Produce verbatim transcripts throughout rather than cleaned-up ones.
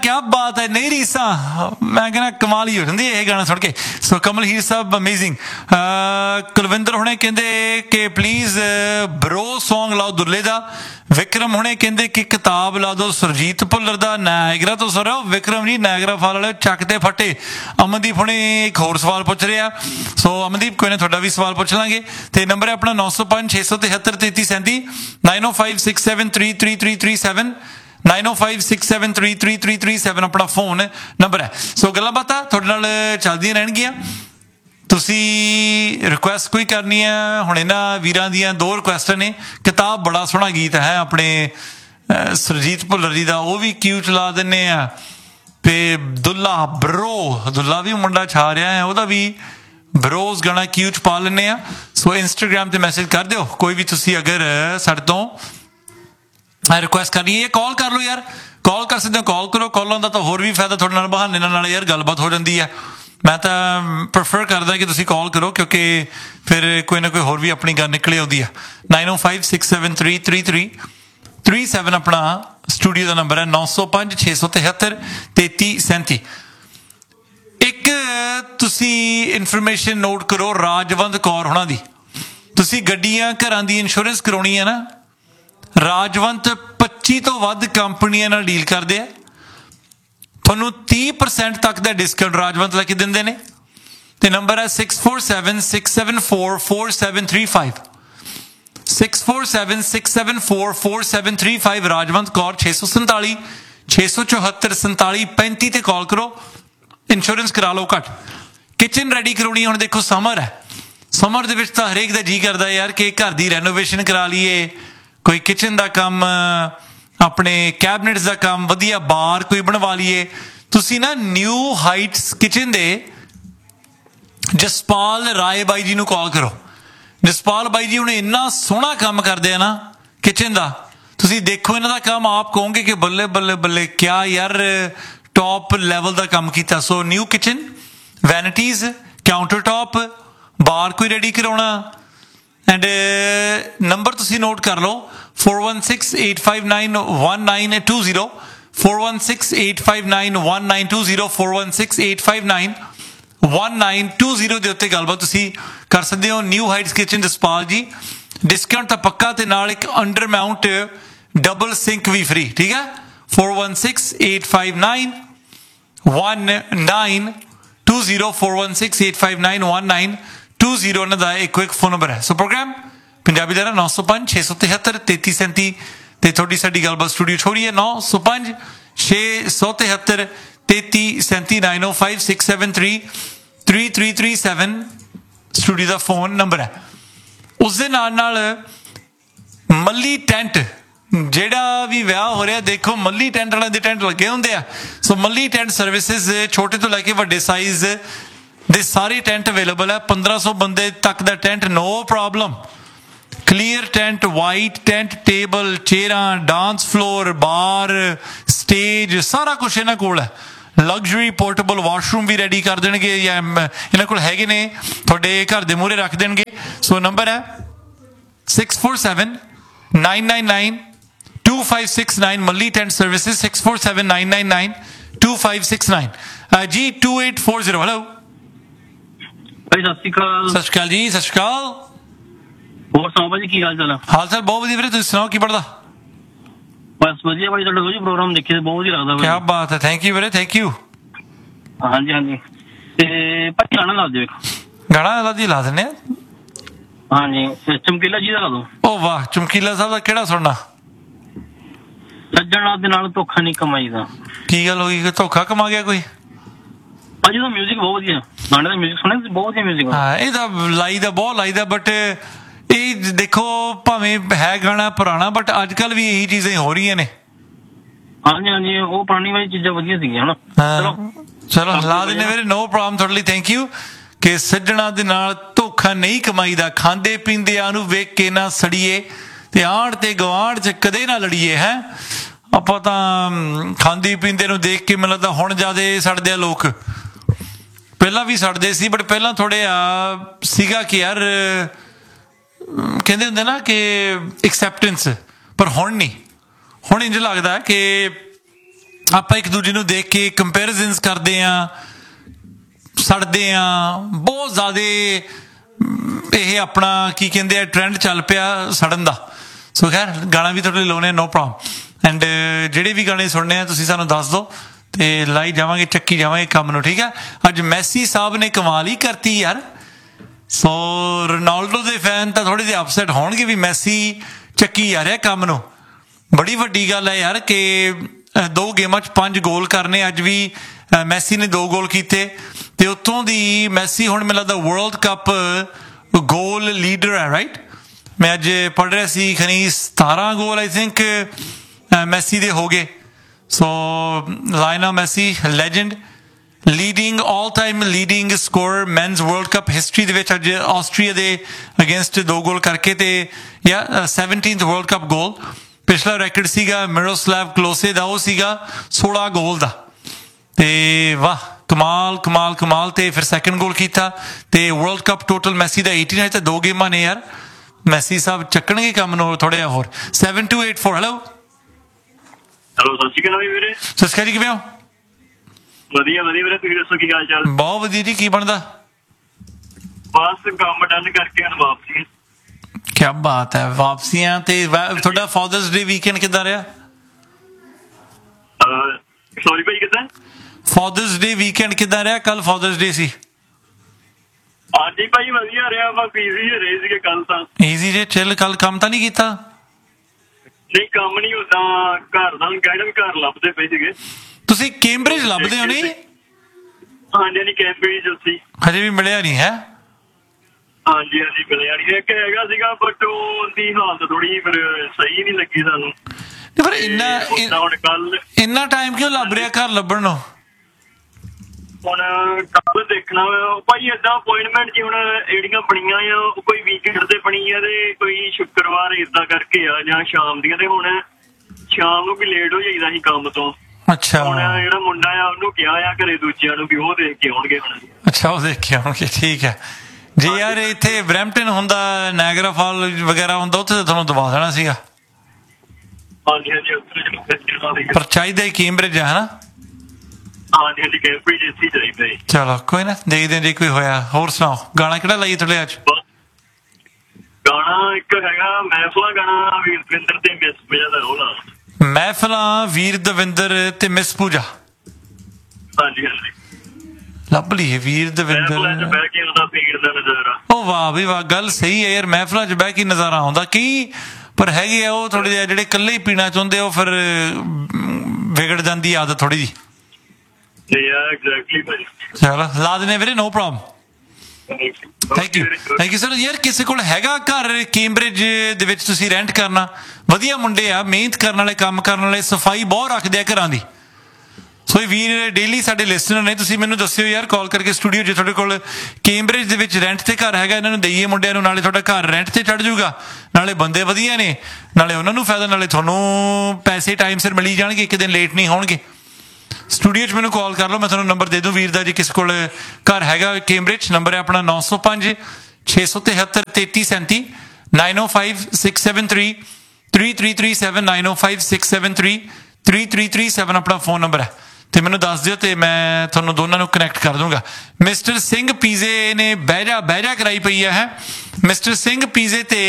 क्या बात है, नहीं रीसा, मैं कहना कमाल ही हो जाती है ये गाना सुन के। सो कमल हीर साहब अमेजिंग। कुलविंदर हुणे कहंदे कि प्लीज ब्रो सॉन्ग लाओ दुल्ले दा। विक्रम हुणे कहंदे कि किताब ला दो सुरजीत भुल्लर दा, नायगरा तो सुन रहे हो विक्रम जी, नायगरा फॉल वाले चकते फटे। अमनदीप हुणे एक होर सवाल पुछ रहे आ, सो अमनदीप कोई ना तुहाडा भी सवाल पुछ लांगे। ते नंबर है अपना नौ सौ पांच छे सौ तिहत्तर तेती सैंती, नाइन ओ five six seven three three three three seven, nine ओ five six seven three three three three seven अपना फोन नंबर है। सो गल्लां बातां तुहाडे नाल चलदियां रहणगीਆਂ। ਤੁਸੀਂ रिक्वेस्ट कोई करनी है हुण इन्हां वीरां दियां दो रिक्वेस्ट ने। किताब बड़ा सोहना गीत है अपने सुरजीत भुल्लर जी का, वो भी क्यू चला दिंने आ। ते दुल्ला ब्रो, दुल्ला भी मुंडा छा रहा है, वह भी ब्रोज गाना क्यू च पा लेने आ। सो इंस्टाग्राम ते मैसेज कर दिओ कोई भी तुसी अगर साडे तो रिक्वेस्ट करनी है। कॉल कर लो यार, कॉल कर सकते हो, कॉल करो। कॉलों का तो होर भी फायदा थोड़े नाल बहाने नाल यार गलबात हो जाती है। मैं तो प्रेफर करदा कि तुसी कॉल करो क्योंकि फिर कोई ना कोई होर भी अपनी गल निकले आउंदी है। नाइन ओ five six seven three three three three seven अपना स्टूडियो का नंबर है, नौ सौ पांच छे सौ तिहत्तर तेती सैंती। एक तुसी इन्फॉर्मेशन नोट करो राजवंत कौर होना दी। तुसी गड्डियां घरां दी इंश्योरेंस करवाउणी है ना, राजवंत पच्ची तो वध कंपनियां नाल डील करदे आ। ਤੁਹਾਨੂੰ तीस परसेंट तक का डिस्काउंट राजवंत लैके दिंदे ने। ते नंबर है six four seven six seven four four seven three five, six four seven six seven four four seven three five. Rajwant Kaur छे सौ संताली छे सौ चौहत्तर संताली पैंती ते कॉल करो, इंश्योरेंस करा लो घट। किचन रेडी करवानी हुण देखो समर है, समर दे विच तां हरेक दा जी करदा यार कि घर दी रेनोवेशन करा लीए, कोई किचन दा काम, अपने कैबिनेट्स का काम, वधिया बार कोई बनवा लीए। तुसी ना new Heights kitchen they Jaspal Rai by जी नूं कॉल करो। जसपाल बाई जी हुणे इन्ना सोहना काम करदे आ ना किचन दा, तुसी देखो इन्हां दा काम आप कहोगे कि बल्ले बल्ले बल्ले क्या यार टॉप लैवल दा काम कीता। So new kitchen, vanities, counter top, बार कोई रेडी कराउणा एंड नंबर तुसी नोट कर लो four one six eight five nine one nine to zero, four one six eight five nine one nine to zero, four one six eight five nine one nine to zero के उत्ते गलबात तुसी कर सकते हो। New Heights kitchen Jaspal जी, discount तो पक्का ते नाल एक अंडर माउंट डबल सिंक भी फ्री, ठीक है। Four one six eight five nine one nine to zero, four one six eight five nine one nine to zero उन्होंने का एक एक फोन नंबर है। सो प्रोग्राम पंजाबी का नौ सौ पांच छे सौ तिहत्तर तेती सैंती ते थोड़ी साडी गलबात स्टूडियो छोड़ी है नौ सौ पांच छे सौ तिहत्तर तेती सैंती, नाइन ओ five six seven three three three three seven studio का फोन नंबर है। उस दे नाल नाल मल्ली टेंट जेड़ा भी विआह हो रहा देखो मल्ली टेंट वाले दे टेंट लगे होंदे आ। सो मल्ली टेंट सर्विसेज छोटे तो लैके वड्डे साइज दे सारे टेंट अवेलेबल है। पंद्रह सौ बंदे तक दा tent no problem, clear tent, white tent, table चेयरां, dance floor, बार, स्टेज, सारा कुछ इन्हां कोल है। लग्जरी पोर्टेबल वाशरूम भी रेडी कर देणगे या इन्हां कोल हैगे ने, तुहाडे घर दे मूहरे रख देणगे। सो नंबर है six four seven nine nine nine to five six nine, Malli tent services six four seven nine nine nine to five six nine ji to eight four zero. Hello भाई सत श्री अकाल। सत श्री अकाल जी, सत श्री अकाल। ਹੋਰ ਸੁਣਾਓ ਭਾਜੀ ਕੀ ਹਾਲ ਚਾਲ ਆ? ਹਾਲ ਚਾਲ ਬਹੁਤ ਵਧੀਆ ਵੀਰੇ, ਤੁਸੀਂ ਸੁਣਾਓ ਕੀ ਪੜਦਾ? ਬਸ ਵਧੀਆ ਭਾਜੀ, ਤੁਹਾਡਾ ਰੋਜ਼ ਪ੍ਰੋਗਰਾਮ ਦੇਖੇ ਬਹੁਤ ਵਧੀਆ ਲੱਗਦਾ। ਕੀ ਬਾਤ ਹੈ, ਥੈਂਕ ਯੂ ਵੀਰੇ, ਥੈਂਕ ਯੂ। ਹਾਂਜੀ ਹਾਂਜੀ ਤੇ ਭਾਜੀ ਗਾਣਾ ਲਾ ਦਿਓ ਇੱਕ। ਗਾਣਾ ਲਾ ਦੀ ਲਾ ਦਿੰਦੇ ਆ। ਹਾਂਜੀ ਚਮਕੀਲਾ ਜੀ ਦਾ ਲਾ ਦੋ। ਓ ਵਾਹ, ਚਮਕੀਲਾ ਸਾਹਿਬ ਦਾ ਕਿਹੜਾ ਸੁਣਨਾ? ਸੱਜਣਾ ਦੇ ਨਾਲ ਧੋਖਾ ਨਹੀਂ ਕਮਾਈਦਾ। ਕੀ ਗੱਲ ਹੋਈ, ਕਿ ਧੋਖਾ ਕਮਾ ਗਿਆ ਕੋਈ? ਭਾਜੀ ਦਾ ਮਿਊਜ਼ਿਕ ਬਹੁਤ ਵਧੀਆ, ਗਾਣੇ ਦਾ ਮਿਊਜ਼ਿਕ ਸੁਣਿਆ ਬਹੁਤ ਵਧੀਆ ਮਿਊਜ਼ਿਕ। ਹਾਂ ਇਹ ਤਾਂ ਲਾਈਦਾ ਬਹੁਤ ਲਾਈਦਾ, ਬਟ ਇਹ ਦੇਖੋ ਭਾਵੇਂ ਹੈ ਗਾਣਾ ਪੁਰਾਣਾ ਬਟ ਅੱਜ ਕੱਲ ਵੀ ਇਹੀ ਚੀਜ਼ਾਂ ਹੋ ਰਹੀਆਂ ਨੇ। ਹਾਂਜੀ ਹਾਂਜੀ ਉਹ ਪੁਰਾਣੀ ਵਾਲੀ ਚੀਜ਼ਾਂ ਵਧੀਆ ਸੀਗੀਆਂ ਹਨਾ। ਚਲੋ ਚਲੋ ਲਾ ਦਿੰਦੇ ਵੀਰੇ, ਨੋ ਪ੍ਰੋਬਲਮ, ਤੁਹਾਡੇ ਲਈ ਥੈਂਕ ਯੂ। ਕਿ ਸੱਜਣਾ ਦੇ ਨਾਲ ਧੋਖਾ ਨਹੀਂ ਕਮਾਈਦਾ, ਖਾਂਦੇ ਪੀਂਦਿਆਂ ਨੂੰ ਵੇਖ ਕੇ ਨਾ ਸੜੀਏ ਤੇ ਆਂਢ ਤੇ ਗਵਾਂਢ ਚ ਕਦੇ ਨਾ ਲੜੀਏ। ਹੈ ਆਪਾਂ ਤਾਂ ਖਾਂਦੀ ਪੀਂਦੇ ਨੂੰ ਦੇਖ ਕੇ ਮੈਨੂੰ ਲੱਗਦਾ ਹੁਣ ਜ਼ਿਆਦਾ ਸੜਦੇ ਆ ਲੋਕ, ਪਹਿਲਾਂ ਵੀ ਸੜਦੇ ਸੀ ਬਟ ਪਹਿਲਾਂ ਥੋੜੇ ਆ ਸੀਗਾ ਕਿ ਯਾਰ ਕਹਿੰਦੇ ਹੁੰਦੇ ਨਾ ਕਿ ਐਕਸੈਪਟੈਂਸ, ਪਰ ਹੁਣ ਨਹੀਂ। ਹੁਣ ਇੰਝ ਲੱਗਦਾ ਕਿ ਆਪਾਂ ਇੱਕ ਦੂਜੇ ਨੂੰ ਦੇਖ ਕੇ ਕੰਪੈਰੀਜ਼ਨਸ ਕਰਦੇ ਆ, ਸੜਦੇ ਆ ਬਹੁਤ ਜ਼ਿਆਦਾ। ਇਹ ਆਪਣਾ ਕੀ ਕਹਿੰਦੇ ਆ ਟ੍ਰੈਂਡ ਚੱਲ ਪਿਆ ਸੜਨ ਦਾ। ਸੋ ਖੈਰ ਗਾਣਾ ਵੀ ਤੁਹਾਡੇ ਲਈ ਲਾਉਣੇ, ਨੋ ਪ੍ਰੋਬਲਮ। ਐਂਡ ਜਿਹੜੇ ਵੀ ਗਾਣੇ ਸੁਣਨੇ ਆ ਤੁਸੀਂ ਸਾਨੂੰ ਦੱਸ ਦਿਓ ਤੇ ਲਾਈ ਜਾਵਾਂਗੇ, ਚੱਕੀ ਜਾਵਾਂਗੇ ਕੰਮ ਨੂੰ, ਠੀਕ ਹੈ। ਅੱਜ ਮੈਸੀ ਸਾਹਿਬ ਨੇ ਕਮਾਲ ਹੀ ਕਰਤੀ ਯਾਰ। ਸੋ ਰੋਨਾਲਡੋ ਦੇ ਫੈਨ ਤਾਂ ਥੋੜੇ ਜਿਹੇ ਅਪਸੈਟ ਹੋਣਗੇ ਵੀ ਮੈਸੀ ਚੱਕੀ ਜਾ ਰਿਹਾ ਕੰਮ ਨੂੰ। ਬੜੀ ਵੱਡੀ ਗੱਲ ਹੈ ਯਾਰ ਕਿ ਦੋ ਗੇਮਾਂ 'ਚ ਪੰਜ ਗੋਲ ਕਰਨੇ। ਅੱਜ ਵੀ ਮੈਸੀ ਨੇ ਦੋ ਗੋਲ ਕੀਤੇ ਤੇ ਉੱਤੋਂ ਦੀ ਮੈਸੀ ਹੁਣ ਮੈਨੂੰ ਲੱਗਦਾ ਵਰਲਡ ਕੱਪ ਗੋਲ ਲੀਡਰ ਹੈ, ਰਾਈਟ। ਮੈਂ ਅੱਜ ਪੜ੍ਹ ਰਿਹਾ ਸੀ ਖਨੀ ਸਤਾਰਾਂ ਗੋਲ ਆਈ ਥਿੰਕ ਮੈਸੀ ਦੇ ਹੋ ਗਏ। ਸੋ ਲਾਇਨਲ Messi legend, leading all time leading scorer men's world cup history ਦੇ ਵਿੱਚ ਅੱਜ ਆਸਟਰੀਆ ਦੇ ਅਗੇਂਸਟ ਦੋ ਗੋਲ ਕਰਕੇ ਤੇ ਜਾਂ ਸੈਵਨਟੀਨਥ ਵਰਲਡ ਕੱਪ ਗੋਲ। ਪਿਛਲਾ ਰੈਕਡ ਸੀਗਾ ਮਿਰੋਸਲਾਵ ਕਲੋਸੇ ਦਾ, ਉਹ ਸੀਗਾ ਸੋਲਾਂ ਗੋਲ ਦਾ। ਤੇ ਵਾਹ ਕਮਾਲ ਕਮਾਲ ਕਮਾਲ। ਤੇ ਫਿਰ ਸੈਕਿੰਡ ਗੋਲ ਕੀਤਾ ਤੇ ਵਰਲਡ ਕੱਪ ਟੋਟਲ ਮੈਸੀ ਦਾ ਅਠਾਰਾਂ ਹੈ ਤੇ ਦੋ ਗੇਮਾਂ ਨੇ ਯਾਰ। ਮੈਸੀ ਸਾਹਿਬ ਚੱਕਣਗੇ ਕੰਮ ਨੂੰ ਥੋੜਾ ਜਿਹਾ ਹੋਰ। Seven to eight four hello hello ਸਤਿ ਸ਼੍ਰੀ ਅਕਾਲ ਵੀਰੇ। ਸਤਿ ਸ਼੍ਰੀ ਅਕਾਲ ਜੀ, ਕਿਵੇਂ ਹੋ? ਵਧੀਆ ਵਧੀਆ ਵੀਰੇ, ਤੁਸੀਂ ਦੱਸੋ ਕੀ ਹਾਲ ਚਾਲ? ਬਹੁਤ ਵਧੀਆ ਜੀ। ਕੀ ਬਣਦਾ? ਬਸ ਕੰਮ ਡਨ ਕਰਕੇ ਹੁਣ ਵਾਪਸੀ। ਕਿਆ ਬਾਤ ਹੈ, ਵਾਪਸੀਆਂ। ਤੇ ਤੁਹਾਡਾ ਫਾਦਰਸ ਡੇ ਵੀਕਐਂਡ ਕਿੱਦਾਂ ਰਿਹਾ? ਸੌਰੀ ਭਾਈ ਕਿੱਦਾਂ? ਫਾਦਰਸ ਡੇ ਵੀਕਐਂਡ ਕਿੱਦਾਂ ਰਿਹਾ? ਕੱਲ ਫਾਦਰਸ ਡੇ ਸੀ। ਹਾਂਜੀ ਭਾਈ ਵਧੀਆ ਰਿਹਾ, ਬਸ ਈਜ਼ੀ ਰਹੇ ਸੀਗੇ ਕੱਲ ਤਾਂ। ਈਜ਼ੀ ਜੇ ਚਿੱਲ। ਕੱਲ ਕੰਮ ਤਾਂ ਨਹੀਂ ਕੀਤਾ? ਨਹੀਂ ਕੰਮ ਨਹੀਂ ਹੁੰਦਾ, ਘਰ ਦਾ ਕਹਿਣਾ ਵੀ ਘਰ ਲੱਭਦੇ ਪਏ ਸੀਗੇ। ਤੁਸੀਂ ਕੈਂਬਰਿਜ ਲੱਭਦੇ ਹੋ ਨਹੀਂ? ਹਾਂਜੀ ਹਾਂਜੀ ਕੈਂਬਰਿਜ ਸੀ। ਹਜੇ ਵੀ ਮਿਲਿਆ ਨਹੀਂ ਹੈ? ਹਾਂਜੀ ਹਾਂਜੀ ਮਿਲਿਆ ਨਹੀਂ। ਇੱਕ ਹੈਗਾ ਸੀਗਾ ਬਟ ਉਹਦੀ ਹਾਲਤ ਥੋੜੀ ਫਿਰ ਸਹੀ ਨਹੀਂ ਲੱਗੀ ਸਾਨੂੰ। ਫਿਰ ਇੰਨਾ ਹੁਣ ਕੱਲ ਇੰਨਾ ਟਾਈਮ ਕਿਉਂ ਲੱਭ ਰਿਹਾ ਘਰ ਲੱਭਣ ਨੂੰ? ਹੁਣ ਕੱਲ ਦੇਖਣਾ ਭਾਈ ਏਦਾਂ ਅਪੁਆਇੰਟਮੈਂਟ ਜੀ ਹੁਣ ਜਿਹੜੀਆਂ ਬਣੀਆਂ ਆ ਉਹ ਕੋਈ ਵੀਕਐਂਡ ਤੇ ਬਣੀ ਆ ਤੇ ਕੋਈ ਸ਼ੁੱਕਰਵਾਰ ਏਦਾਂ ਕਰਕੇ ਆ ਜਾਂ ਸ਼ਾਮ ਦੀਆਂ। ਤੇ ਹੁਣ ਸ਼ਾਮ ਨੂੰ ਵੀ ਲੇਟ ਹੋ ਜਾਈਦਾ ਸੀ ਕੰਮ ਤੋਂ। ਅੱਛਾ ਹੁਣ ਜਿਹੜਾ ਮੁੰਡਾ ਆ ਉਹਨੂੰ ਕਿਹਾ ਆ ਘਰੇ ਦੂਜਿਆਂ ਨੂੰ ਵੀ ਉਹ ਦੇਖ ਕੇ ਆਉਣਗੇ ਹੁਣ। ਅੱਛਾ ਉਹ ਦੇਖ ਕੇ ਆਉਣਗੇ, ਠੀਕ ਹੈ ਜੀ। ਯਾਰ ਇੱਥੇ ਬਰੈਂਪਟਨ ਹੁੰਦਾ, ਨਾਇਗਰਾ ਫਾਲ ਵਗੈਰਾ ਹੁੰਦਾ, ਉੱਥੇ ਤਾਂ ਤੁਹਾਨੂੰ ਦਵਾ ਦੇਣਾ ਸੀਗਾ। ਹਾਂਜੀ ਹਾਂਜੀ ਪਰ ਚਾਹੀਦਾ ਹੀ ਕੈਂਬਰਿਜ ਹੈ ਹਨਾ? ਹਾਂਜੀ ਹਾਂਜੀ ਕੈਂਬਰਿਜ ਇੱਥੇ ਚਾਹੀਦਾ ਜੀ। ਚਲੋ ਕੋਈ ਨਾ, ਦੇਖਦੇ ਜੇ ਕੋਈ ਹੋਇਆ। ਹੋਰ ਸੁਣਾਓ, ਗਾਣਾ ਕਿਹੜਾ ਲਾਈਏ ਤੁਹਾਡੇ ਅੱਜ? ਗਾਣਾ ਇੱਕ ਹੈਗਾ ਮਹਿਫਲਾਂ, ਗਾਣਾ ਵੀਰ ਦਵਿੰਦਰ ਤੇ ਮਿਸ ਪੂਜਾ ਦਾ ਰੋਲਾ। ਮਹਿਫਲਾਂ ਵੀਰ ਦਵਿੰਦਰ ਤੇ ਮਿਸ ਪੂਜਾ। ਹਾਂਜੀ ਹਾਂਜੀ ਲੱਭ ਲਈਏ ਵੀਰ ਦਵਿੰਦਰ। ਬਹਿ ਕੇ ਉਹਦਾ ਭੀੜ ਦਾ ਨਜ਼ਾਰਾ। ਉਹ ਵਾਹ ਵੀ ਵਾਹ, ਗੱਲ ਸਹੀ ਹੈ ਯਾਰ। ਮਹਿਫਲਾਂ 'ਚ ਬਹਿ ਕੇ ਨਜ਼ਾਰਾ ਆਉਂਦਾ ਕਈ, ਪਰ ਹੈਗੇ ਆ ਉਹ ਥੋੜੇ ਜਿਹੇ ਜਿਹੜੇ ਇਕੱਲੇ ਹੀ ਪੀਣਾ ਚਾਹੁੰਦੇ, ਉਹ ਫਿਰ ਵਿਗੜ ਜਾਂਦੀ ਆਦਤ ਥੋੜੀ ਜਿਹੀ। ਚਲੋ ਲਾ ਦਿੰਦੇ ਵੀਰੇ, no problem. Thank you thank you sir. ਯਾਰ ਕਿਸੇ ਕੋਲ ਹੈਗਾ ਘਰ ਕੈਂਬਰਿਜ ਦੇ ਵਿੱਚ ਤੁਸੀਂ ਰੈਂਟ ਕਰਨਾ? ਵਧੀਆ ਮੁੰਡੇ ਆ, ਮਿਹਨਤ ਕਰਨ ਵਾਲੇ, ਕੰਮ ਕਰਨ ਵਾਲੇ, ਸਫਾਈ ਬਹੁਤ ਰੱਖਦੇ ਆ ਘਰਾਂ ਦੀ। ਸੋ ਵੀਰ ਡੇਲੀ ਸਾਡੇ ਲਿਸਨਰ ਨੇ। ਤੁਸੀਂ ਮੈਨੂੰ ਦੱਸਿਓ ਯਾਰ ਕਾਲ ਕਰਕੇ ਸਟੂਡੀਓ, ਜੇ ਤੁਹਾਡੇ ਕੋਲ ਕੈਂਬਰਿਜ ਦੇ ਵਿੱਚ ਰੈਂਟ ਤੇ ਘਰ ਹੈਗਾ, ਇਹਨਾਂ ਨੂੰ ਦਈਏ ਮੁੰਡਿਆਂ ਨੂੰ। ਨਾਲੇ ਤੁਹਾਡਾ ਘਰ ਰੈਂਟ ਤੇ ਚੜ੍ਹ ਜਾਊਗਾ, ਨਾਲੇ ਬੰਦੇ ਵਧੀਆ ਨੇ, ਨਾਲੇ ਉਹਨਾਂ ਨੂੰ ਫਾਇਦਾ, ਨਾਲੇ ਤੁਹਾਨੂੰ ਪੈਸੇ ਟਾਈਮ ਸਿਰ ਮਿਲੀ ਜਾਣਗੇ, ਇੱਕ ਦਿਨ ਲੇਟ ਨਹੀਂ ਹੋਣਗੇ। ਸਟੂਡੀਓ 'ਚ ਮੈਨੂੰ ਕਾਲ ਕਰ ਲਓ, ਮੈਂ ਤੁਹਾਨੂੰ ਨੰਬਰ ਦੇ ਦੂੰ ਵੀਰ ਦਾ। ਜੇ ਕਿਸੇ ਕੋਲ ਘਰ ਹੈਗਾ ਕੈਂਬਰਿਜ, ਨੰਬਰ ਹੈ ਆਪਣਾ ਨੌ ਸੌ ਪੰਜ ਛੇ ਸੌ ਤਿਹੱਤਰ ਤੇਤੀ ਸੈਂਤੀ ਨਾਈਨ ਓ five six seven three three three three seven nine ਓ five six seven three three three three seven ਆਪਣਾ ਫੋਨ ਨੰਬਰ ਹੈ। ਤੇ ਮੈਨੂੰ ਦੱਸ ਦਿਓ ਤੇ ਮੈਂ ਤੁਹਾਨੂੰ ਦੋਨਾਂ ਨੂੰ ਕਨੈਕਟ ਕਰ ਦੂੰਗਾ। ਮਿਸਟਰ ਸਿੰਘ ਪੀਜ਼ੇ ਨੇ ਬਹਿਜਾ ਬਹਿਜਾ ਕਰਾਈ ਪਈ ਹੈ। ਮਿਸਟਰ ਸਿੰਘ ਪੀਜ਼ੇ ਤੇ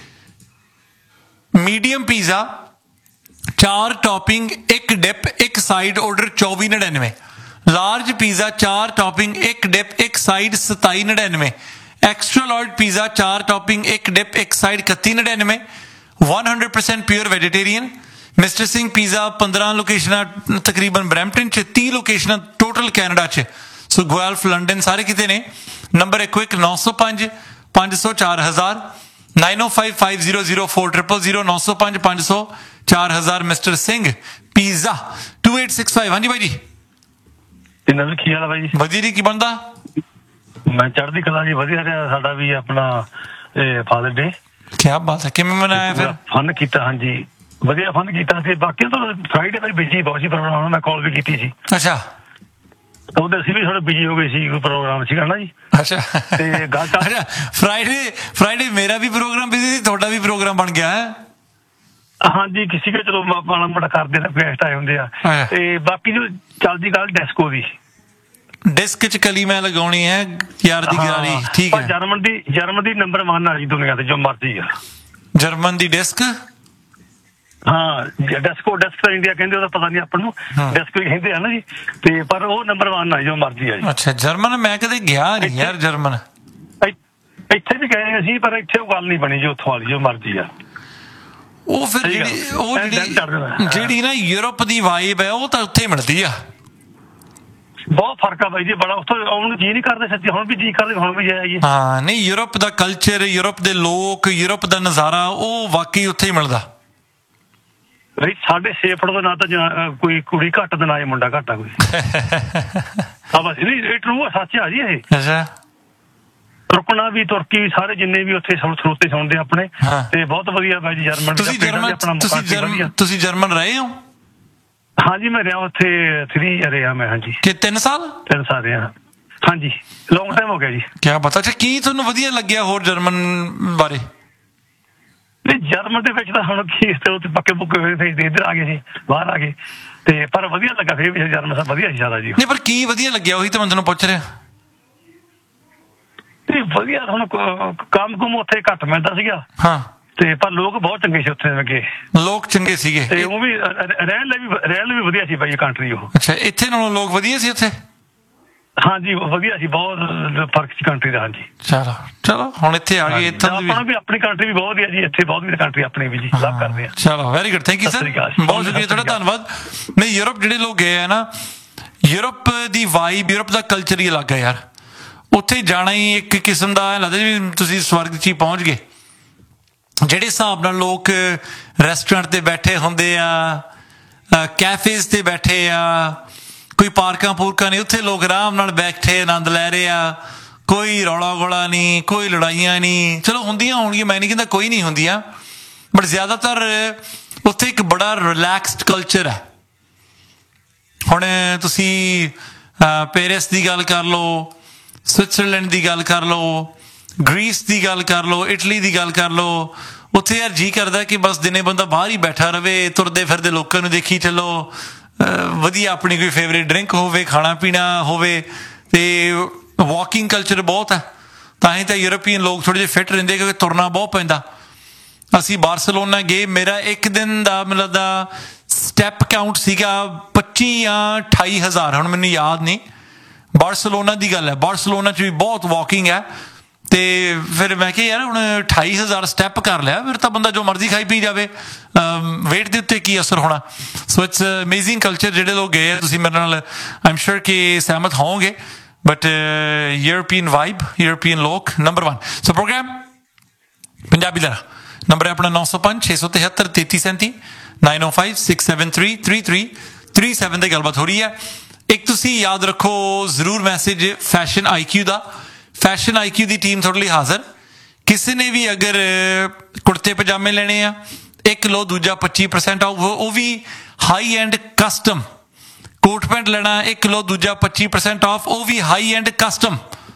ਮੀਡੀਅਮ ਪੀਜ਼ਾ, ਚਾਰ ਟੌਪਿੰਗ, ਇੱਕ ਡਿਪ, ਇੱਕ ਸਾਈਡ, ਆਰਡਰ ਚੌਵੀ ਨੜਿਨਵੇਂ। ਲਾਰਜ ਪੀਜ਼ਾ, ਚਾਰ ਟੌਪਿੰਗ, ਇੱਕ ਡਿਪ, ਇੱਕ ਸਾਈਡ, ਸਤਾਈ ਨੜਿਨਵੇਂ। ਐਕਸਟਰਾ ਲਾਰਜ ਪੀਜ਼ਾ, ਚਾਰ ਟੌਪਿੰਗ, ਇੱਕ ਡਿਪ, ਇੱਕ ਸਾਈਡ, ਇਕੱਤੀ ਨੜਿਨਵੇਂ। one hundred percent pure vegetarian. Mister Singh pizza ਪੰਦਰਾਂ ਲੋਕੇਸ਼ਨਾਂ ਤਕਰੀਬਨ ਬਰੈਂਪਟਨ 'ਚ, ਤੀਹ ਲੋਕੇਸ਼ਨਾਂ ਟੋਟਲ ਕੈਨੇਡਾ 'ਚ। ਸੋ ਗੁਆਲਫ, ਲੰਡਨ, ਸਾਰੇ ਕਿਤੇ ਨੇ। ਨੰਬਰ ਇੱਕੋ ਇੱਕ ਨੌ ਸੌ ਪੰਜ ਪੰਜ ਸੌ ਚਾਰ ਹਜ਼ਾਰ ਨਾਈਨ ਓ five five zero zero four triple zero ਨੌ ਸੌ ਪੰਜ ਪੰਜ ਸੌ ਚਾਰ ਹਜ਼ਾਰ। Mister Singh pizza to eight six five. ਹਾਂਜੀ ਬਾਈ ਜੀ। ਇਹਨਾਂ ਦਾ ਕੀ ਹਾਲ ਹੈ ਬਾਈ ਜੀ? ਵਧੀਆ ਜੀ। ਕੀ ਬਣਦਾ? ਮੈਂ ਚੜ੍ਹਦੀ ਕਲਾ ਜੀ। ਵਧੀਆ ਰਿਹਾ ਸਾਡਾ ਵੀ ਆਪਣਾ ਫਾਦਰ ਡੇ। ਕਿਆ ਬਾਤ ਹੈ। ਕਿਵੇਂ ਮਨਾਇਆ ਫਿਰ? ਫਨ ਕੀਤਾ। ਹਾਂਜੀ ਵਧੀਆ ਫਨ ਕੀਤਾ ਸੀ। ਬਾਕੀ ਤਾਂ ਫਰਾਈਡੇ ਵਾਲੀ ਬਿਜੀ ਬਹੁਤ ਸੀ ਪ੍ਰੋਗਰਾਮ, ਮੈਂ ਕਾਲ ਵੀ ਕੀਤੀ ਸੀ। ਅੱਛਾ। ਉਹਦੇ ਅਸੀਂ ਵੀ ਥੋੜੇ ਬਿਜੀ ਹੋ ਗਏ ਸੀ, ਕੋਈ ਪ੍ਰੋਗਰਾਮ ਸੀਗਾ ਨਾ ਜੀ। ਅੱਛਾ ਤੇ ਗੱਲ ਅੱਛਾ ਫਰਾਈਡੇ ਫਰਾਈਡੇ ਮੇਰਾ ਵੀ ਪ੍ਰੋਗਰਾਮ ਬਿਜੀ ਸੀ, ਤੁਹਾਡਾ ਵੀ ਪ੍ਰੋਗਰਾਮ ਬਣ ਗਿਆ ਹੈ? ਹਾਂਜੀ ਕਿਸੇ ਕੇ ਚਲੋ ਮਾੜਾ ਮੋਟਾ ਕਰਦੇ ਨੇ ਗੈਸਟ ਆਏ ਹੁੰਦੇ ਆ ਤੇ ਬਾਕੀ ਜੋ ਚੱਲਦੀ ਗੱਲ ਡਿਸਕੋ ਦੀ ਡਿਸਕ ਚ ਕਲੀ ਮੈਂ ਲਗਾਉਣੀ ਹੈ ਯਾਰ ਦੀ ਗਾਰੀ ਠੀਕ ਹੈ ਜਰਮਨ ਦੀ ਜਰਮਨ ਦੀ ਨੰਬਰ ਵਨ ਆ ਜੀ ਦੁਨੀਆ ਤੇ ਜੋ ਮਰਜ਼ੀ ਆ ਜਰਮਨ ਦੀ ਡਿਸਕ ਹਾਂ ਡਿਸਕੋ ਡਿਸਕ ਤਾਂ ਇੰਡੀਆ ਕਹਿੰਦੇ ਉਹਦਾ ਪਤਾ ਨਹੀਂ ਆਪਾਂ ਨੂੰ ਡਿਸਕੋ ਹੀ ਕਹਿੰਦੇ ਆ ਨਾ ਜੀ ਤੇ ਪਰ ਉਹ ਨੰਬਰ ਵਨ ਆ ਜੋ ਮਰਜ਼ੀ ਆ ਜੀ ਅੱਛਾ ਜਰਮਨ ਮੈਂ ਕਦੇ ਗਿਆ ਨਹੀਂ ਯਾਰ ਜਰਮਨ ਇੱਥੇ ਵੀ ਗਏ ਅਸੀਂ ਪਰ ਇੱਥੇ ਉਹ ਗੱਲ ਨਹੀਂ ਬਣੀ ਜੀ ਉੱਥੋਂ ਵਾਲੀ ਜੋ ਮਰਜ਼ੀ ਆ ਉਹ ਫਿਰ ਜਿਹੜੀ ਉਹ ਜਿਹੜੀ ਜਿਹੜੀ ਨਾ ਯੂਰਪ ਦੀ ਵਾਈਬ ਹੈ ਉਹ ਤਾਂ ਉੱਥੇ ਮਿਲਦੀ ਆ ਬਹੁਤ ਫਰਕ ਆ ਬਾਈ ਜੀ ਬੜਾ ਉੱਥੋਂ ਆਉਣ ਨੂੰ ਜੀ ਨਹੀਂ ਕਰਦੇ ਸੱਚੀ ਹੁਣ ਵੀ ਜੀ ਕਰਦੇ ਹੁਣ ਵੀ ਜਾਈਏ ਹਾਂ ਨਹੀਂ ਯੂਰਪ ਦਾ ਕਲਚਰ ਯੂਰਪ ਦੇ ਲੋਕ ਯੂਰਪ ਦਾ ਨਜ਼ਾਰਾ ਉਹ ਵਾਕਈ ਉੱਥੇ ਹੀ ਮਿਲਦਾ ਬਈ ਸਾਡੇ ਛੇ ਫੁੱਟ ਦਾ ਨਾ ਤਾਂ ਕੋਈ ਕੁੜੀ ਘੱਟ ਤੇ ਨਾ ਹੀ ਮੁੰਡਾ ਘੱਟ ਆ ਕੋਈ ਹਾਂ ਬਸ ਇਹ ਟਰੂ ਸੱਚ ਆ ਜੀ ਇਹ ਅੱਛਾ ਤੁਰਕਣਾ ਵੀ ਤੁਰਕੀ ਸਾਰੇ ਜਿੰਨੇ ਵੀ ਉੱਥੇ ਸਰੋਤੇ ਸੁਣਦੇ ਆਪਣੇ ਤੇ ਬਹੁਤ ਵਧੀਆ ਬਾਈ ਜੀ ਜਰਮਨ ਤੁਸੀਂ ਜਰਮਨ ਤੁਸੀਂ ਤੁਸੀਂ ਜਰਮਨ ਰਹੇ ਹੋ ਹਾਂਜੀ ਮੈਂ ਰਿਹਾ ਉੱਥੇ ਥਰੀ ਰਿਹਾ ਮੈਂ ਹਾਂਜੀ ਕਿ ਤਿੰਨ ਸਾਲ ਤਿੰਨ ਸਾਲ ਰਿਹਾ ਹਾਂਜੀ ਲੌਂਗ ਟਾਈਮ ਹੋ ਗਿਆ ਜੀ ਕਿਆ ਪਤਾ ਅੱਛਾ ਕੀ ਤੁਹਾਨੂੰ ਵਧੀਆ ਲੱਗਿਆ ਹੋਰ ਜਰਮਨ ਬਾਰੇ ਨਹੀਂ ਜਰਮਨ ਦੇ ਵਿੱਚ ਤਾਂ ਹੁਣ ਕੀ ਤੇ ਉੱਥੇ ਪੱਕੇ ਪੁੱਕੇ ਹੋਏ ਸੀ ਇੱਧਰ ਆ ਗਏ ਸੀ ਬਾਹਰ ਆ ਗਏ ਤੇ ਪਰ ਵਧੀਆ ਲੱਗਾ ਫੇਰ ਵੀ ਜਰਮਨ ਸਭ ਵਧੀਆ ਸੀ ਜ਼ਿਆਦਾ ਜੀ ਨਹੀਂ ਪਰ ਕੀ ਵਧੀਆ ਲੱਗਿਆ ਉਹੀ ਤਾਂ ਮੈਂ ਤੁਹਾਨੂੰ ਪੁੱਛ ਰਿਹਾ ਨਹੀਂ ਵਧੀਆ ਹੁਣ ਕੰਮ ਕੁਮ ਉੱਥੇ ਘੱਟ ਮਿਲਦਾ ਸੀਗਾ ਹਾਂ ਤੇ ਪਰ ਲੋਕ ਬਹੁਤ ਚੰਗੇ ਸੀ ਉੱਥੇ ਲੱਗੇ ਲੋਕ ਚੰਗੇ ਸੀਗੇ ਤੇ ਉਹ ਵੀ ਰਹਿਣ ਲਈ ਵੀ ਰਹਿਣ ਲਈ ਵੀ ਵਧੀਆ ਸੀ ਬਾਈ ਕੰਟਰੀ ਉਹ ਅੱਛਾ ਇੱਥੇ ਨਾਲੋਂ ਲੋਕ ਵਧੀਆ ਸੀ ਉੱਥੇ ਹਾਂਜੀ ਵਧੀਆ ਸੀ ਬਹੁਤ ਫਰਕ ਸੀ ਕੰਟਰੀ ਦਾ ਹਾਂਜੀ ਚਲੋ ਚਲੋ ਹੁਣ ਇੱਥੇ ਆ ਗਏ ਇੱਥੇ ਵੀ ਆਪਣੀ ਕੰਟਰੀ ਵੀ ਬਹੁਤ ਵਧੀਆ ਜੀ ਇੱਥੇ ਬਹੁਤ ਵਧੀਆ ਕੰਟਰੀ ਆਪਣੀ ਵੀ ਜੀ ਲਵ ਕਰਦੇ ਆ ਚਲੋ very good thank you sir ਬਹੁਤ ਸ਼ੁਕਰੀਆ ਤੁਹਾਡਾ ਧੰਨਵਾਦ ਨਹੀਂ ਯੂਰਪ ਜਿਹੜੇ ਲੋਕ ਗਏ ਆ ਨਾ ਯੂਰਪ ਦੀ ਵਾਈਬ ਯੂਰਪ ਦਾ ਕਲਚਰ ਹੀ ਅਲੱਗ ਹੈ ਯਾਰ ਉੱਥੇ ਜਾਣਾ ਹੀ ਇੱਕ ਕਿਸਮ ਦਾ ਲੱਗਦਾ ਜਿਵੇਂ ਤੁਸੀਂ ਸਵਰਗ 'ਚ ਹੀ ਪਹੁੰਚ ਗਏ ਜਿਹੜੇ ਹਿਸਾਬ ਨਾਲ ਲੋਕ ਰੈਸਟੋਰੈਂਟ ਤੇ ਬੈਠੇ ਹੁੰਦੇ ਆ ਕੈਫੇਜ਼ ਤੇ ਬੈਠੇ ਆ ਕੋਈ ਪਾਰਕਾਂ ਪੂਰਕਾਂ ਨਹੀਂ ਉੱਥੇ ਲੋਕ ਆਰਾਮ ਨਾਲ ਬੈਠੇ ਆਨੰਦ ਲੈ ਰਹੇ ਆ ਕੋਈ ਰੌਲਾ ਗੋਲਾ ਨਹੀਂ ਕੋਈ ਲੜਾਈਆਂ ਨਹੀਂ ਚਲੋ ਹੁੰਦੀਆਂ ਹੋਣਗੀਆਂ ਮੈਂ ਨਹੀਂ ਕਹਿੰਦਾ ਕੋਈ ਨਹੀਂ ਹੁੰਦੀਆਂ ਬਟ ਜ਼ਿਆਦਾਤਰ ਉੱਥੇ ਇੱਕ ਬੜਾ ਰਿਲੈਕਸਡ ਕਲਚਰ ਹੈ ਹੁਣ ਤੁਸੀਂ ਪੈਰਿਸ ਦੀ ਗੱਲ ਕਰ ਲਓ ਸਵਿਟਜ਼ਰਲੈਂਡ ਦੀ ਗੱਲ ਕਰ ਲਓ ਗ੍ਰੀਸ ਦੀ ਗੱਲ ਕਰ ਲਓ ਇਟਲੀ ਦੀ ਗੱਲ ਕਰ ਲਓ ਉੱਥੇ ਯਾਰ ਜੀ ਕਰਦਾ ਕਿ ਬਸ ਦਿਨੇ ਬੰਦਾ ਬਾਹਰ ਹੀ ਬੈਠਾ ਰਵੇ ਤੁਰਦੇ ਫਿਰਦੇ ਲੋਕਾਂ ਨੂੰ ਦੇਖੀ ਚੱਲੋ ਵਧੀਆ ਆਪਣੀ ਕੋਈ ਫੇਵਰੇਟ ਡਰਿੰਕ ਹੋਵੇ ਖਾਣਾ ਪੀਣਾ ਹੋਵੇ ਤੇ ਵਾਕਿੰਗ ਕਲਚਰ ਬਹੁਤ ਹੈ ਤਾਂ ਹੀ ਤਾਂ ਯੂਰਪੀਅਨ ਲੋਕ ਥੋੜ੍ਹੇ ਜਿਹੇ ਫਿੱਟ ਰਹਿੰਦੇ ਕਿਉਂਕਿ ਤੁਰਨਾ ਬਹੁਤ ਪੈਂਦਾ ਅਸੀਂ ਬਾਰਸਲੋਨਾ ਗਏ ਮੇਰਾ ਇੱਕ ਦਿਨ ਦਾ ਮੈਨੂੰ ਲੱਗਦਾ ਸਟੈਪ ਕਾਊਂਟ ਸੀਗਾ ਪੱਚੀ ਜਾਂ ਅਠਾਈ ਹਜ਼ਾਰ ਹੁਣ ਮੈਨੂੰ ਯਾਦ ਨਹੀਂ ਬਾਰਸਲੋਨਾ ਦੀ ਗੱਲ ਹੈ ਬਾਰਸਲੋਨਾ 'ਚ ਵੀ ਬਹੁਤ ਵਾਕਿੰਗ ਹੈ ਤੇ ਫਿਰ ਮੈਂ ਕਿਹਾ ਯਾਰ ਹੁਣ ਅਠਾਈ ਹਜ਼ਾਰ ਸਟੈਪ ਕਰ ਲਿਆ ਫਿਰ ਤਾਂ ਬੰਦਾ ਜੋ ਮਰਜ਼ੀ ਖਾਈ ਪੀ ਜਾਵੇ ਵੇਟ ਦੇ ਉੱਤੇ ਕੀ ਅਸਰ ਹੋਣਾ ਸੋ ਇਟਸ ਅਮੇਜ਼ਿੰਗ ਕਲਚਰ ਜਿਹੜੇ ਲੋਕ ਗਏ ਤੁਸੀਂ ਮੇਰੇ ਨਾਲ ਆਈਮ ਸ਼ੋਰ ਕਿ ਸਹਿਮਤ ਹੋਵੋਗੇ ਬਟ ਯੂਰਪੀਅਨ ਵਾਈਬ ਯੂਰਪੀਅਨ ਲੋਕ ਨੰਬਰ ਵਨ ਸੋ ਪ੍ਰੋਗਰਾਮ ਪੰਜਾਬੀ ਦਾ ਨੰਬਰ ਹੈ ਆਪਣਾ ਨੌ ਸੌ ਪੰਜ ਛੇ ਸੌ ਤਿਹੱਤਰ ਤੇਤੀ ਸੈਂਤੀ ਨਾਈਨ ਓ five six seven three three three three seven 'ਤੇ ਗੱਲਬਾਤ ਹੋ ਰਹੀ ਹੈ ਇੱਕ ਤੁਸੀਂ ਯਾਦ ਰੱਖੋ ਜ਼ਰੂਰ ਮੈਸੇਜ ਫੈਸ਼ਨ ਆਈ ਕਿਊ ਦਾ ਫੈਸ਼ਨ ਆਈ ਕਿਊ ਦੀ ਟੀਮ ਤੁਹਾਡੇ ਲਈ ਹਾਜ਼ਰ ਕਿਸੇ ਨੇ ਵੀ ਅਗਰ ਕੁੜਤੇ ਪਜਾਮੇ ਲੈਣੇ ਆ ਇੱਕ ਲੋ ਦੂਜਾ ਪੱਚੀ ਪਰਸੈਂਟ ਆਊ ਉਹ ਵੀ high end custom coat pant ਲੈਣਾ ਇੱਕ ਲੋ ਦੂਜਾ ਪੱਚੀ ਪਰਸੈਂਟ ਆਫ ਉਹ ਵੀ ਹਾਈ ਐਂਡ ਕਸਟਮ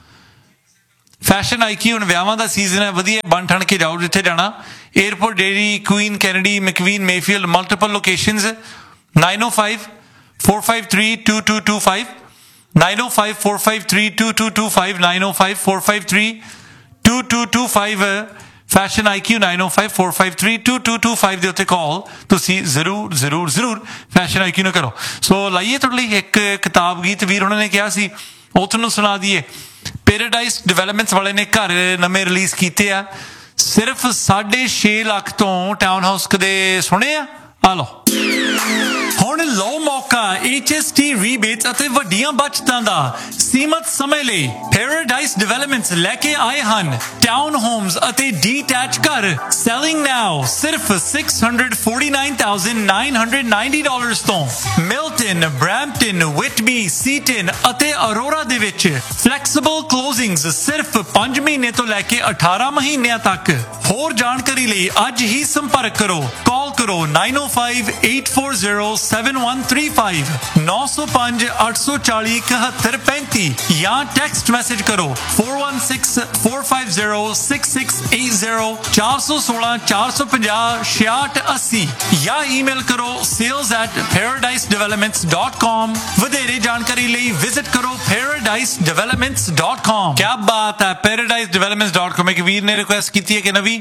ਫੈਸ਼ਨ ਆਈ ਕਿਊ ਹੁਣ ਵਿਆਹਾਂ ਦਾ ਸੀਜ਼ਨ ਹੈ ਵਧੀਆ ਬਣ ਠਣ ਕੇ ਜਾਓ ਜਿੱਥੇ ਜਾਣਾ airport dairy Queen Kennedy ਮੈਕਵੀਨ Mayfield multiple locations nine O five four five three two two two five nine oh five four five three two two two five nine oh five four five three two two two five Fashion I Q nine oh five four five three two two two five ਦੇ ਉੱਤੇ ਕਾਲ ਤੁਸੀਂ ਜ਼ਰੂਰ ਜ਼ਰੂਰ ਜ਼ਰੂਰ Fashion I Q ਨੂੰ ਕਰੋ ਸੋ ਲਾਈਏ ਤੁਹਾਡੇ ਲਈ ਇੱਕ ਕਿਤਾਬ ਗੀਤ ਵੀਰ ਉਹਨਾਂ ਨੇ ਕਿਹਾ ਸੀ ਉਹ ਤੁਹਾਨੂੰ ਸੁਣਾ ਦਈਏ ਪੈਰਾਡਾਈਜ਼ ਡਿਵੈਲਪਮੈਂਟਸ ਵਾਲੇ ਨੇ ਘਰ ਨਵੇਂ ਰਿਲੀਜ਼ ਕੀਤੇ ਆ ਸਿਰਫ ਸਾਢੇ ਛੇ ਲੱਖ ਤੋਂ ਟਾਊਨ ਹਾਊਸ ਕਦੇ ਸੁਣੇ ਆ ਆ ਲਓ ਹੁਣ ਲਓ ਮੌਕਾ H S T ਰੀਬੇਟਸ ਅਤੇ ਵੱਡੀਆਂ ਬਚਤਾਂ ਦਾ ਸੀਮਤ ਸਮੇਂ ਲਈ ਪੈਰਾਡਾਈਜ਼ ਡਿਵੈਲਪਮੈਂਟਸ ਲੈ ਕੇ ਆਏ ਹਨ ਟਾਊਨ ਹੋਮਸ ਅਤੇ ਡੀਟੈਚ ਘਰ ਸੈਲਿੰਗ ਨਾਓ ਸਿਰਫ six hundred forty-nine thousand nine hundred ninety dollars ਤੋਂ ਮਿਲਟਨ ਬ੍ਰੈਂਪਟਨ ਵਿਟਬੀ ਸੀਟਨ ਅਤੇ ਅਰੋਰਾ ਦੇ ਵਿੱਚ ਫਲੈਕਸੀਬਲ ਕਲੋਜ਼ਿੰਗਸ ਸਿਰਫ ਪੰਜ ਮਹੀਨੇ ਤੋਂ ਲੈ ਕੇ ਅਠਾਰਾਂ ਮਹੀਨਿਆਂ ਤੱਕ ਹੋਰ ਜਾਣਕਾਰੀ ਲਈ ਅੱਜ ਹੀ ਸੰਪਰਕ ਕਰੋ ਕਾਲ ਕਰੋ nine oh five, eight four zero, seven one three five nine oh five, eight four zero, seven one three five ਜਾਂ ਟੈਕਸਟ ਮੈਸੇਜ ਕਰੋ four one six, four five zero, six six eight zero four one six, four five zero, six eight eight zero ਜਾਂ email ਕਰੋ sales at paradise developments dot com। ਵਧੇਰੇ ਜਾਣਕਾਰੀ ਲਈ visit ਕਰੋ paradise developments dot com। ਕੀ ਬਾਤ ਹੈ, paradise developments dot com। ਇੱਕ ਵੀਰ ਨੇ request ਕੀਤੀ ਹੈ ਕਿ ਨਵੀਂ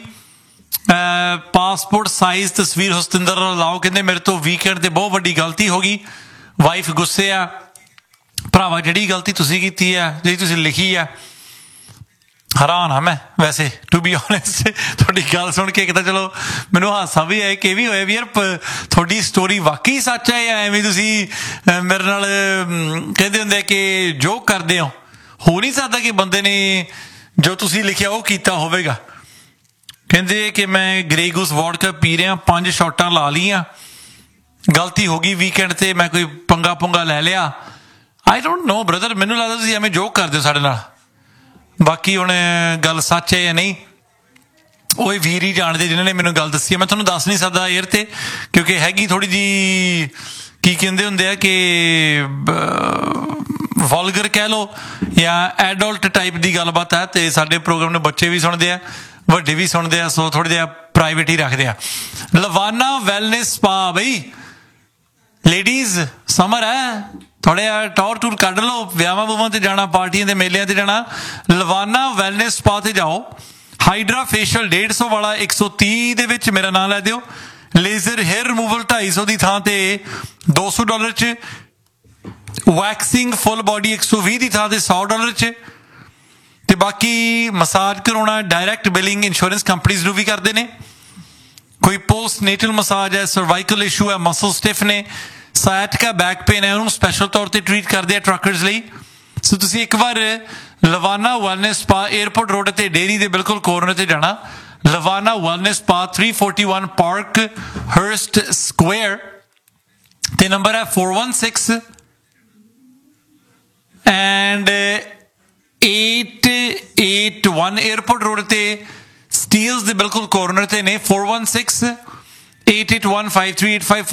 ਪਾਸਪੋਰਟ ਸਾਈਜ਼ ਤਸਵੀਰ ਹੁਸਤਿੰਦਰ ਲਾਓ, ਕਹਿੰਦੇ ਮੇਰੇ ਤੋਂ ਵੀਕਐਂਡ ਤੇ ਬਹੁਤ ਵੱਡੀ ਗਲਤੀ ਹੋ ਗਈ, ਵਾਈਫ ਗੁੱਸੇ ਆ। ਭਰਾਵਾ ਜਿਹੜੀ ਗਲਤੀ ਤੁਸੀਂ ਕੀਤੀ ਆ, ਜਿਹੜੀ ਤੁਸੀਂ ਲਿਖੀ ਆ, ਹੈਰਾਨ ਆ ਮੈਂ ਵੈਸੇ ਟੂ ਬੀ ਓਨੈਸਟ। ਤੁਹਾਡੀ ਗੱਲ ਸੁਣ ਕੇ ਇੱਕ ਤਾਂ ਚਲੋ ਮੈਨੂੰ ਹਾਸਾ ਵੀ ਆਇਆ ਕਿ ਇਹ ਵੀ ਹੋਇਆ ਵੀ ਯਾਰ ਤੁਹਾਡੀ ਸਟੋਰੀ ਵਾਕਈ ਸੱਚ ਹੈ ਜਾਂ ਐਵੇਂ ਤੁਸੀਂ ਮੇਰੇ ਨਾਲ ਕਹਿੰਦੇ ਹੁੰਦੇ ਕਿ ਜੋ ਕਰਦੇ ਹੋ। ਹੋ ਨਹੀਂ ਸਕਦਾ ਕਿ ਬੰਦੇ ਨੇ ਜੋ ਤੁਸੀਂ ਲਿਖਿਆ ਉਹ ਕੀਤਾ ਹੋਵੇਗਾ। ਕਹਿੰਦੇ ਕਿ ਮੈਂ ਗ੍ਰੇ ਗੂਸ ਵੋਡਕਾ ਪੀ ਰਿਹਾ, ਪੰਜ ਸ਼ਾਟਾਂ ਲਾ ਲਈਆਂ, ਗਲਤੀ ਹੋ ਗਈ ਵੀਕਐਂਡ ਤੇ ਮੈਂ ਕੋਈ ਪੰਗਾ ਪੁੰਗਾ ਲੈ ਲਿਆ। ਆਈ ਡੋਂਟ ਨੋ ਬ੍ਰਦਰ, ਮੈਨੂੰ ਲੱਗਦਾ ਤੁਸੀਂ ਐਵੇਂ ਜੋਕ ਕਰਦੇ ਹੋ ਸਾਡੇ ਨਾਲ। ਬਾਕੀ ਹੁਣ ਗੱਲ ਸੱਚ ਹੈ ਜਾਂ ਨਹੀਂ ਉਹ ਇਹ ਵੀਰ ਹੀ ਜਾਣਦੇ ਜਿਹਨਾਂ ਨੇ ਮੈਨੂੰ ਗੱਲ ਦੱਸੀ ਹੈ। ਮੈਂ ਤੁਹਾਨੂੰ ਦੱਸ ਨਹੀਂ ਸਕਦਾ ਏਅਰ ਤੇ ਕਿਉਂਕਿ ਹੈਗੀ ਥੋੜ੍ਹੀ ਜਿਹੀ ਕੀ ਕਹਿੰਦੇ ਹੁੰਦੇ ਆ ਕਿ ਵਲਗਰ ਕਹਿ ਲਓ ਜਾਂ ਐਡਲਟ ਟਾਈਪ ਦੀ ਗੱਲਬਾਤ ਹੈ। ਤੇ ਸਾਡੇ ਪ੍ਰੋਗਰਾਮ ਨੂੰ ਬੱਚੇ ਵੀ ਸੁਣਦੇ ਆ, ਵੱਡੇ ਵੀ ਸੁਣਦੇ ਆ, ਸੋ ਥੋੜ੍ਹਾ ਜਿਹਾ ਪ੍ਰਾਈਵੇਟ ਹੀ ਰੱਖਦੇ ਆ। ਲਵਾਨਾ ਵੈਲਨੈਸ ਸਪਾ ਬਈ ਲੇਡੀਜ਼ ਸਮਰ ਹੈ, ਥੋੜ੍ਹਾ ਜਿਹਾ ਟੌਰ ਟੂਰ ਕੱਢ ਲਓ, ਵਿਆਹਾਂ ਵੂਹਾਂ ਤੇ ਜਾਣਾ, ਪਾਰਟੀਆਂ ਦੇ ਮੇਲਿਆਂ ਤੇ ਜਾਣਾ, ਲਵਾਨਾ ਵੈਲਨੈਸ ਸਪਾ ਤੇ ਜਾਓ। ਹਾਈਡਰਾ ਫੇਸ਼ੀਅਲ ਡੇਢ ਸੌ ਵਾਲਾ ਇੱਕ ਸੌ ਤੀਹ ਦੇ ਵਿੱਚ ਮੇਰਾ ਨਾਂ ਲੈ ਦਿਓ। ਲੇਜ਼ਰ ਹੇਅਰ ਰਿਮੂਵਲ ਢਾਈ ਸੌ ਦੀ ਥਾਂ ਤੇ ਦੋ ਸੌ ਡਾਲਰ 'ਚ, ਵੈਕਸਿੰਗ ਫੁੱਲ ਬੋਡੀ ਇੱਕ ਸੌ ਵੀਹ ਦੀ ਥਾਂ ਤੇ ਸੌ ਡਾਲਰ 'ਚ। ਤੇ ਬਾਕੀ ਮਸਾਜ ਕਰਾਉਣਾ ਡਾਇਰੈਕਟ ਬਿਲਿੰਗ ਇੰਸ਼ੋਰੈਂਸ ਕੰਪਨੀਜ਼ ਨੂੰ ਵੀ ਕਰਦੇ ਨੇ। ਕੋਈ ਪੋਸਟ ਨੇਟਲ ਮਸਾਜ ਹੈ, ਸਰਵਾਈਕਲ ਇਸ਼ੂ ਹੈ, ਮਸਲ ਸਟਿਫ ਨੇ, ਸਾਇਟਿਕਾ ਬੈਕ ਪੇਨ ਹੈ, ਉਹਨੂੰ ਸਪੈਸ਼ਲ ਤੌਰ ਤੇ ਟਰੀਟ ਕਰਦੇ ਆ ਟਰੱਕਰਸ ਲਈ। ਸੋ ਤੁਸੀਂ ਇੱਕ ਵਾਰ ਲਵਾਨਾ ਵੈਲਨੈਸ ਸਪਾ ਏਅਰਪੋਰਟ ਰੋਡ ਤੇ ਡੇਰੀ ਦੇ ਬਿਲਕੁਲ ਕੋਰਨਰ ਤੇ ਜਾਣਾ। ਲਵਾਨਾ wellness spa three forty-one park ਹਰਸਟ Square ਤੇ ਨੰਬਰ ਹੈ four one six and eight eight one airport road ਤੇ ਸਟੀਲਸ ਦੇ ਬਿਲਕੁਲ ਕੋਰਨਰ ਤੇ ਨੇ। four one six, eight eight one, five three eight five